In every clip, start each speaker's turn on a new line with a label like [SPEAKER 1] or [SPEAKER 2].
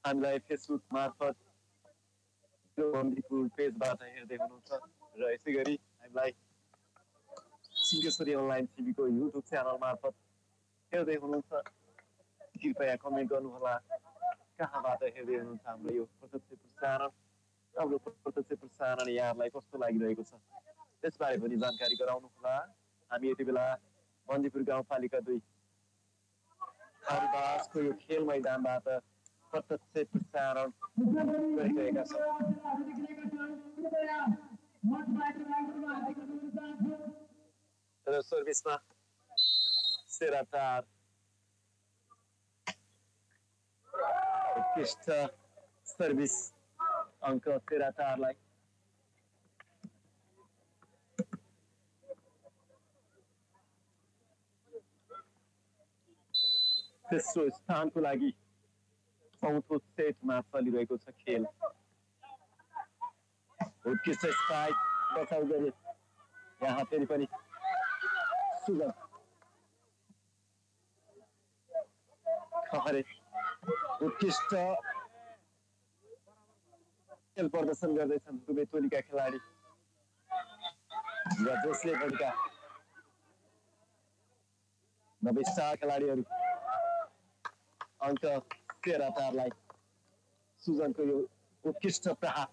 [SPEAKER 1] हामीलाई फेसबुक मार्फत बन्दीपुर पेजबाट हेर्दै हुनुहुन्छ र यसै गरी हामीलाई सिंहेश्वरी अनलाइन टिभीको युट्युब च्यानल मार्फत हेर्दै हुनुहुन्छ। कृपया कमेन्ट गर्नुहोला कहाँबाट हेर्दै हुनुहुन्छ हाम्रो यो प्रत्यक्ष प्रसारण। हाम्रो प्रत्यक्ष प्रसारण यहाँलाई कस्तो लागिरहेको छ त्यसबारे पनि जानकारी गराउनुहोला। हामी यति बेला बन्दीपुर गाउँपालिका 2 हरिदासको यो खेल मैदानबाट प्रत्यक्ष प्रसारण गरिरहेका छौँ र सर्भिसमा सेराटार उत्कृष्ट सर्भिस अङ्क सेराटारलाई तेस्रो स्थानको लागि चौथो सेटमा चलिरहेको छ खेल। उत्कृष्ट स्ट्राइक बचाउ गरे यहाँ फेरि पनि सुगम खहरे उत्कृष्ट खेल प्रदर्शन गर्दैछन् दुवै टोलीका खेलाडी र जसले भएका 90 स्टार खेलाडीहरू अङ्क सेराटारलाई सुजनको यो उत्कृष्ट प्रहार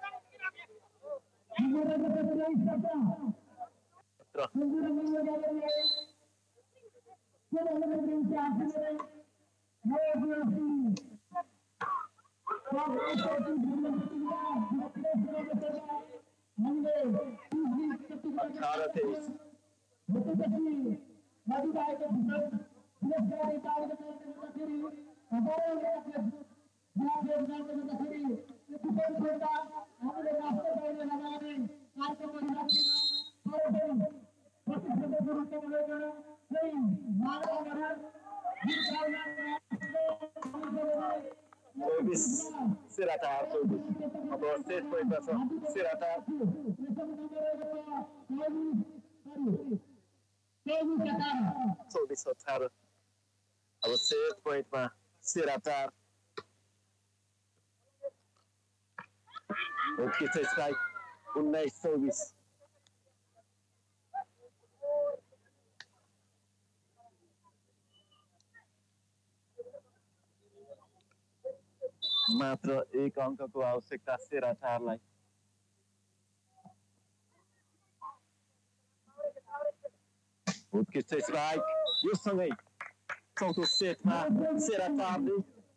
[SPEAKER 1] सेराटार 24 अब सेट पोइन्टमा छ सेराटार 24-18 अब सेट पोइन्टमा सेराटार उत्कृष्ट स्ट्राइक 19-24 मात्र 1 अङ्कको आवश्यकता सेराटारलाई। उत्कृष्ट स्ट्राइक यो सँगै चौथो सेटमा सेराटारले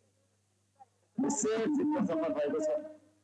[SPEAKER 1] सेट जित्न सफल भएको छ।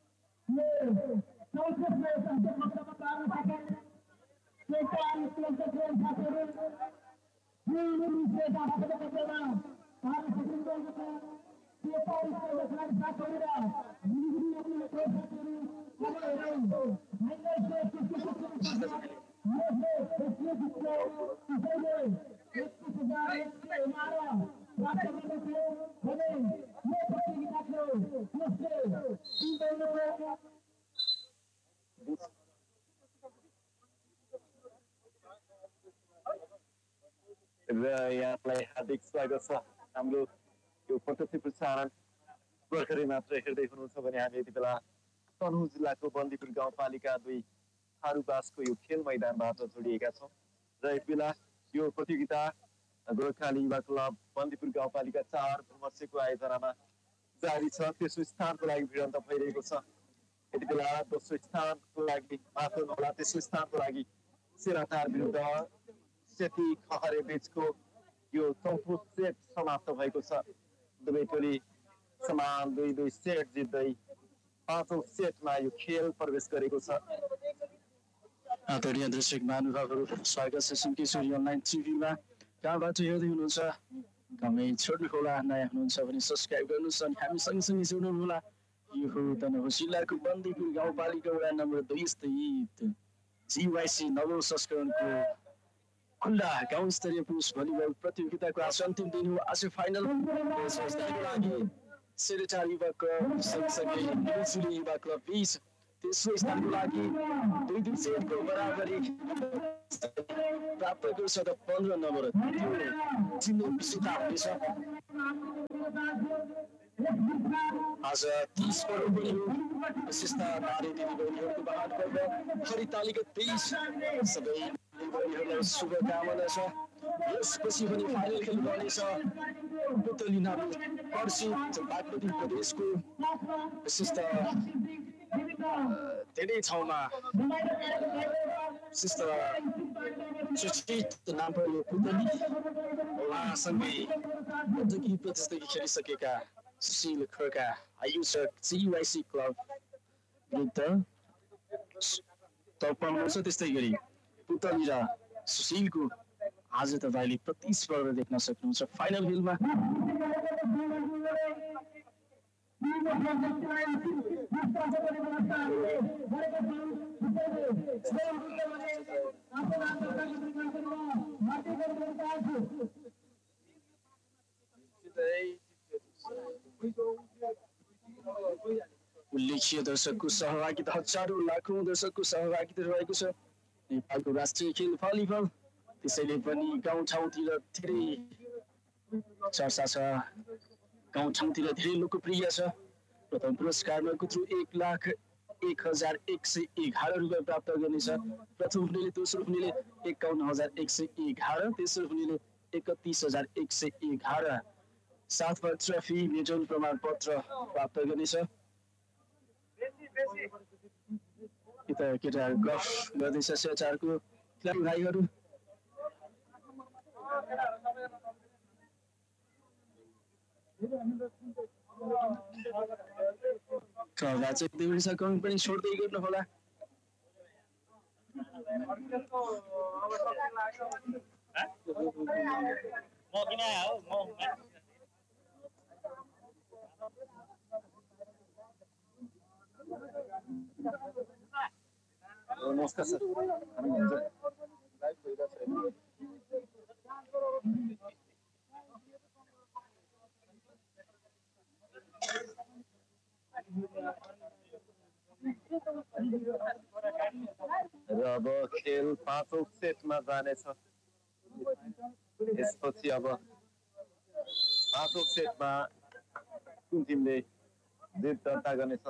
[SPEAKER 1] र यहाँलाई हार्दिक स्वागत छ। हाम्रो यो प्रत्यक्ष प्रसारण भर्खरै मात्र हेर्दै हुनुहुन्छ भने हामी यति बेला तनहुँ जिल्लाको बन्दीपुर गाउँपालिका 2 थारूबासको यो खेल मैदानबाट जोडिएका छौँ र यति बेला यो प्रतियोगिता गोर्खाली युवा क्लब बन्दीपुर गाउँपालिका 4 भ्रमर्सेको आयोजनामा जारी छ। तेस्रो स्थानको लागि भिडन्त भइरहेको छ। यति बेला दोस्रो स्थानको लागि माथि नहोला तेस्रो स्थानको लागि सेराटार विरुद्ध सेती खहरे बीचको यो चौथो सेट समाप्त भएको छ। दुवै टोली समान 2-2 सेट जित्दै 5औं सेटमा यो खेल प्रवेश गरेको छ।
[SPEAKER 2] आदरणीय दर्शक महानुभावहरू स्वागत छ सिंहेश्वरी अनलाइन टिभीमा। कहाँबाट हेर्दै हुनुहुन्छ कमेन्ट छोड्नुहोला, नयाँ हुनुहुन्छ भने सब्सक्राइब गर्नुहोस् अनि हामी सँगसँगै जोड्नुहोला। यो हो तनहुँ जिल्लाको बन्दीपुर गाउँपालिका वडा नम्बर 2 स्थित जीवाईसी नवौं संस्करणको खुल्ला गाउँ स्तरीय पुरुष भलिबल प्रतियोगिताको आज अन्तिम दिन हो। आज फाइनल लागि सेरेटार युवा क्लब सँगसँगै निलचुली युवा क्लब बीच तेस्रो स्थानको लागि 2-2 सेटको बराबरी प्राप्त गर्छ र 15 नम्बर जिल्ला विजेता हुनेछ। आज 30 पर्व पनि हो विशेषता नारी दिदीबहिनीहरूको महान पर्व हरितालिका 23 सबै दिदीबहिनीहरूलाई शुभकामना छ। यसपछि पनि फाइनल खेल्नुपर्नेछ पुतली नाम पर्सि बागमती प्रदेशको विशेषता धेरै ठाउँमा विशेषता चर्चित नाम पर्यो पुतली उहाँसँगै पटकी प्रतिस्पर्धी खेलिसकेका सुशील खड्का आयोजक जीवाईसी क्लब विरुद्ध पाउनुहुन्छ। त्यस्तै गरी पुतली र सुशीलको आज तपाईँले प्रतिस्पर्धा देख्न सक्नुहुन्छ फाइनल खेलमा। उल्लेख्य दर्शकको सहभागिता हजारौं लाखौं दर्शकको सहभागिता रहेको छ नेपालको राष्ट्रिय खेल भलिबल। त्यसैले पनि गाउँठाउँतिर धेरै चर्चा छ, गाउँठाउँतिर धेरै लोकप्रिय छ। प्रथम पुरस्कारमा कुत्रु 1,01,111 रुपियाँ प्राप्त गर्नेछ। प्रथम हुनेले, दोस्रो हुनेले 51,111, तेस्रो हुनेले 31,111, साथमा ट्रफी मेडल प्रमाणपत्र प्राप्त गर्नेछ। यता केटाहरू गफ गर्दैछ सेटारको खेलाडी भाइहरू। कमेन्ट पनि छोड्दै गर्नु होला।
[SPEAKER 1] नमस्कार सर, र अब खेल 5औं सेटमा जानेछ। यसपछि अब 5औं सेटमा कुन टिमले जित दर्ता गर्नेछ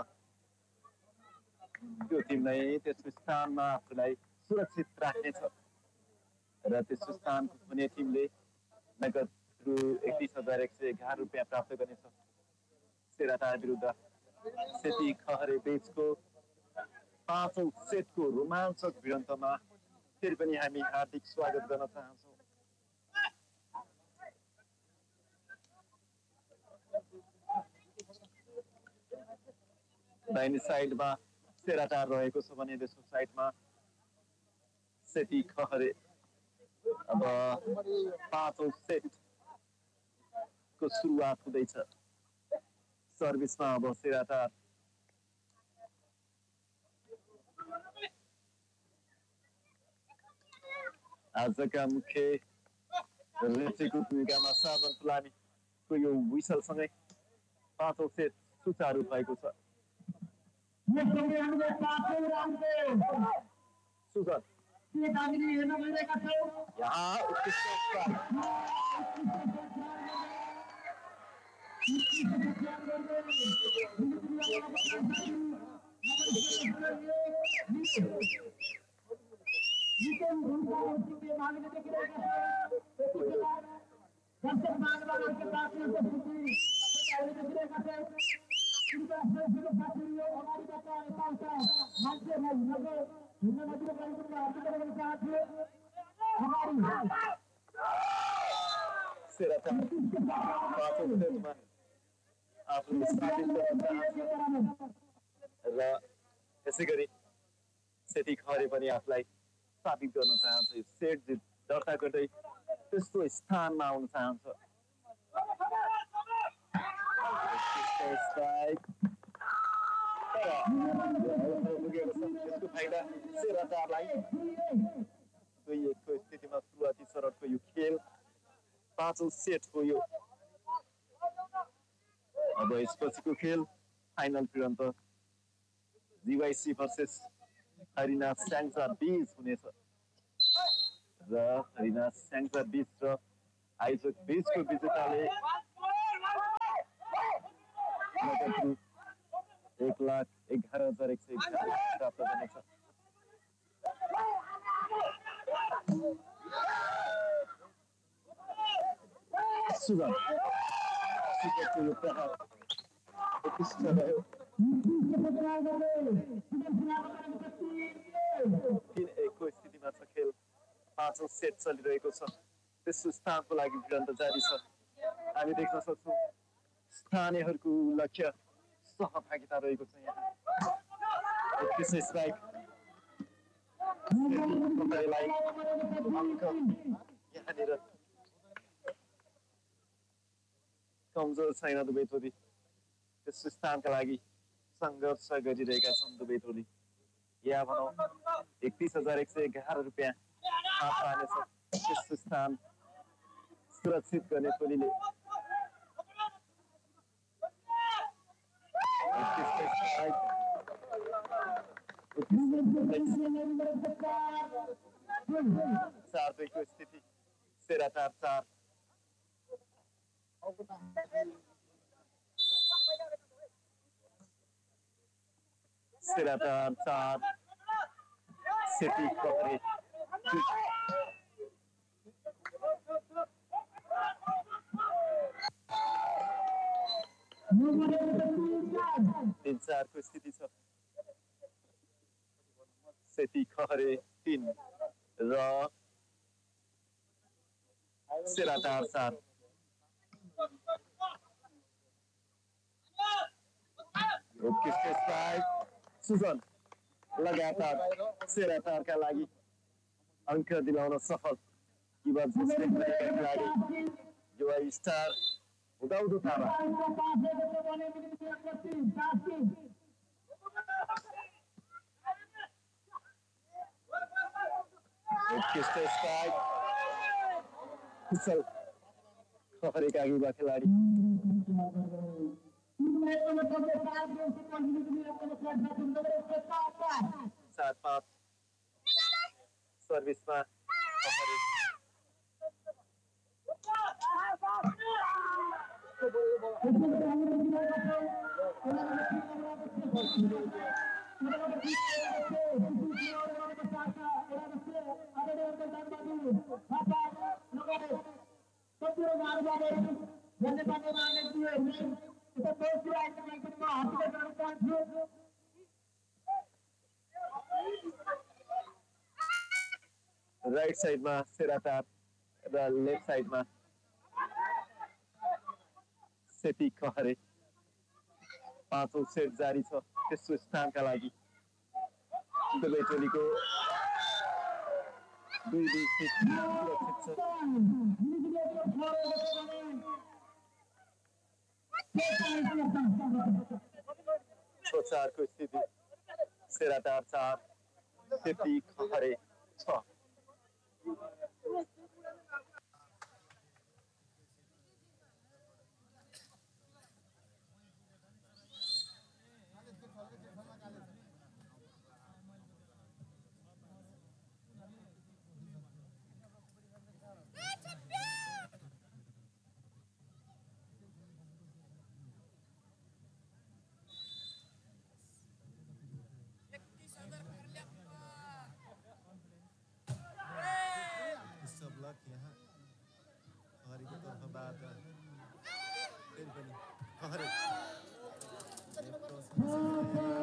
[SPEAKER 1] त्यो टिम नै त्यसको स्थानमा आफूलाई सुरक्षित राख्नेछ र त्यसको स्थान हुने टिमले नगद रु 31,111 रुपियाँ प्राप्त गर्नेछ। सेराटार विरुद्ध सेती खहरे बीचको 5औं सेटको रोमाञ्चक भिडन्तमा फेरि पनि हामी हार्दिक स्वागत गर्न चाहन्छौँ। दाहिने साइडमा सेराटार रहेको छ भने दोस्रो साइडमा सेती खहरे। अब 5औं सेटको सुरुवात हुँदैछ। सर्भिसमा अब सेराटार। आजका मुख्य रेफ्रीको भूमिकामा साजन फुलामीको यो विसलसँगै 5औं सेट सुचारू भएको छ। सुजन यहाँ उत्कृष्ट सेराटार 5औं सेटमा आफूले साबित गर्न चाहन्छ र यसै गरी सेती खहरे पनि आफूलाई साबित गर्न चाहन्छ। यो सेट जित दर्ता गर्दै त्यस्तो स्थानमा आउन चाहन्छ। यसको फाइदा सेराटारलाई। 2-1को स्थितिमा सुरुवाती चरणको यो खेल 5औं सेट हो यो। अब यसपछिको खेल फाइनल भिडन्त जीवाईसी भर्सेस हरिनाथ स्याङ्जा बीच हुनेछ र हरिनाथ स्याङ्जा बीच र आयोजक बीचको विजेताले 7,11,111 प्राप्त गर्नेछ। सुगम सुगमको प्रहार उत्कृष्ट रह्यो। 3-1 को स्थितिमा छ खेल। 5औं सेट चलिरहेको छ। तेस्रो स्थानको लागि भिडन्त जारी छ। हामी देख्न सक्छौँ स्थानीयहरूको लक्ष्य सहभागिता रहेको छ यहाँ। उत्कृष्ट स्ट्राइक अङ्क यहाँनिर कमजोर छैन दुवै टोली। तेस्रो स्थानका लागि सङ्घर्ष गरिरहेका छन् दुवै टोली। या भनौँ 31,111 रुपियाँ हात पार्नेछ तेस्रो स्थान सुरक्षित गर्ने टोलीले। चार 2 को स्थिति। सेराटार 4 सेराटार 4 सेती खहरे 3-4 को स्थिति छ। सेती खहरे 3 र सेराटार 4। सुजन लगातार सेराटारका लागि अङ्क दिलाउन सफल। युवा खेलाडी युवा स्टार उदाउँदो तारा। कुशल खहरेका युवा खेलाडी 7-5 सर्भिसमा खहरे। राइट साइडमा सेराटार र लेफ्ट साइडमा सेती खहरे। 5औं सेट जारी छ तेस्रो स्थानका लागि। दुवै टोलीको 2-2 सेट सुरक्षित छ। 6-4 को स्थिति। सेराटार 4 सेती खहरे 6।
[SPEAKER 3] यहाँ खहरेको तर्फबाट फेरि पनि खहरे